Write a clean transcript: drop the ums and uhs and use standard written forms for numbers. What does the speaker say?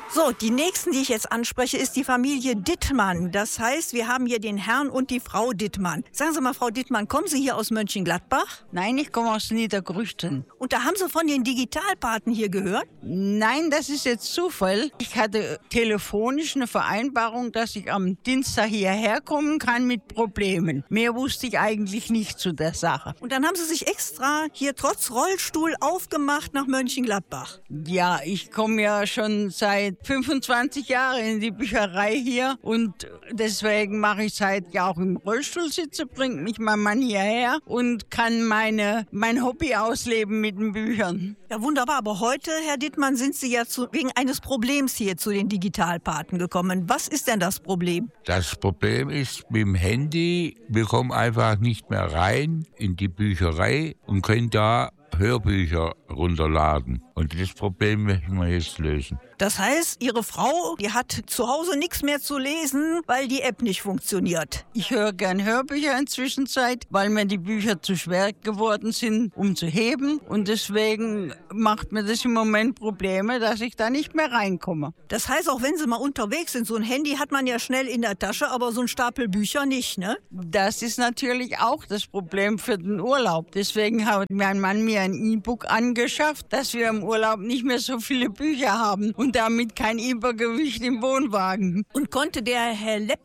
So, die nächsten, die ich jetzt anspreche, ist die Familie Dittmann. Das heißt, wir haben hier den Herrn und die Frau Dittmann. Sagen Sie mal, Frau Dittmann, kommen Sie hier aus Mönchengladbach? Nein, ich komme aus Niedergrüchten. Und da haben Sie von den Digitalpaten hier gehört? Nein, das ist jetzt Zufall. Ich hatte telefonisch eine Vereinbarung, dass ich am Dienstag hierher kommen kann mit Problemen. Mehr wusste ich eigentlich nicht zu der Sache. Und dann haben Sie sich extra hier trotz Rollstuhl aufgemacht nach Mönchengladbach. Ja, ich komme ja schon seit 25 Jahren in die Bücherei hier und deswegen mache ich seit ja auch im Rollstuhl sitze, bringt mich mein Mann hierher und kann mein Hobby ausleben mit den Büchern. Ja, wunderbar. Aber heute, Herr Dittmann, sind Sie ja wegen eines Problems hier zu den Digitalpaten gekommen. Was ist denn das Problem? Das Problem ist mit dem Handy, wir kommen einfach nicht mehr rein in die Bücherei und können da Hörbücher runterladen. Und das Problem möchten wir jetzt lösen. Das heißt, Ihre Frau, die hat zu Hause nichts mehr zu lesen, weil die App nicht funktioniert. Ich höre gern Hörbücher in Zwischenzeit, weil mir die Bücher zu schwer geworden sind, um zu heben. Und deswegen macht mir das im Moment Probleme, dass ich da nicht mehr reinkomme. Das heißt, auch wenn Sie mal unterwegs sind, so ein Handy hat man ja schnell in der Tasche, aber so ein Stapel Bücher nicht, ne? Das ist natürlich auch das Problem für den Urlaub. Deswegen hat mein Mann mir ein E-Book angeschafft, dass wir im Urlaub nicht mehr so viele Bücher haben und damit kein Übergewicht im Wohnwagen. Und konnte der Herr Lepp